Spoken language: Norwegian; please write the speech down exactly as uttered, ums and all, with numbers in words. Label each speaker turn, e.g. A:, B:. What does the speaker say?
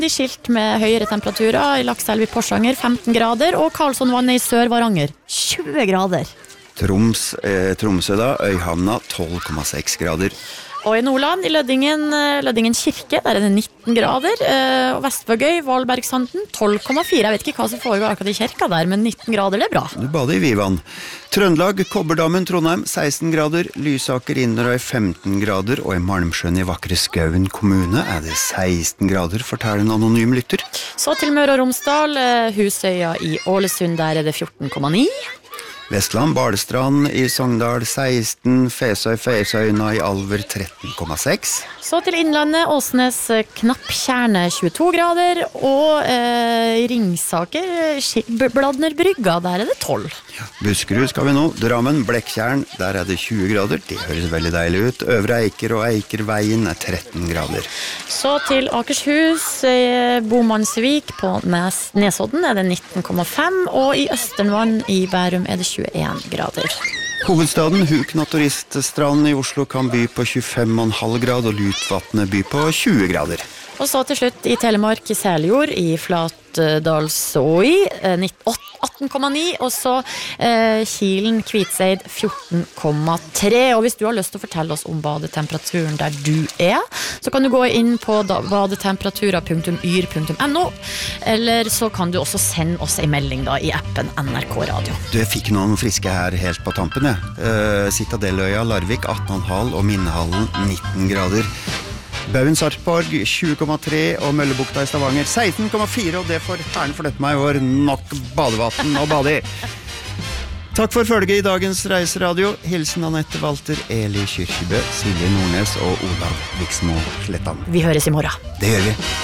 A: De skilt med høyere temperaturer. I Lakselv i Porsanger femten grader, og Karlsson-vannet i Sør-Varanger tjue grader.
B: Troms, eh, Tromsø da, Øyhamna tolv komma seks grader.
A: Og i Nordland, i Løddingen, Løddingen kirke, der er det nitten grader. Og Vestvågøy, Valbergsanden, tolv komma fire. Jeg vet ikke hva som foregår akkurat i kirka der, men nitten grader, det er bra.
B: Du bader i Vivan. Trøndelag, Kobberdammen, Trondheim, seksten grader. Lysaker, Inderøy, femten grader. Og i Malmsjøen i vakre Skauen kommune er det seksten grader, forteller en anonym lytter.
A: Så til Møre og Romsdal, Husøya i Ålesund, der er det fjorten komma ni.
B: Vestland, Balestrand i Sogndal seksten, Fesøy, Feisøyna i Alver tretten komma seks.
A: Så til Innlandet, Åsnes, Knapptjerne tjueto grader, og eh, Ringsaker, Bladnerbrygga, der er det tolv.
B: Ja, Buskerud skal vi nå, Drammen, Blekkjern, der er det tjue grader, det høres veldig deilig ut. Øvre Eiker og Eikerveien er tretten grader.
A: Så til Akershus, eh, Bomansvik på Nes Nesodden er det nitten komma fem, og i Østernvann i Bærum er det tjueen grader.
B: Hovedstaden, Hukna turiststrand i Oslo kan by på tjuefem komma fem grad, og Lutvatnet by på tjue grader.
A: Og så til slutt i Telemark, i Seljord, i Flatdalsåi, atten komma ni, og så eh, Kilen, Kvitseid, fjorten komma tre. Og hvis du har lyst til å fortelle oss om badetemperaturen der du er, så kan du gå inn på badetemperatura punktum yr punktum no, eller så kan du også sende oss en melding da i appen N R K Radio.
B: Du, jeg fikk noen friske her helt på tampen, jeg. Uh, Citadelløya, Larvik, atten komma fem, og Minnehallen, nitten grader. Bauen Sarpsborg, tjue komma tre, og Møllebukta i Stavanger, seksten komma fire, og det får herren flytte meg i år. Nok badevatten og bade i. Takk for følget i dagens Reiseradio. Hilsen Anette Walter, Eli Kyrkjebø, Silje Nordnes og Olav Viksmo Slettan.
A: Vi høres i morgen.
B: Det gjør vi.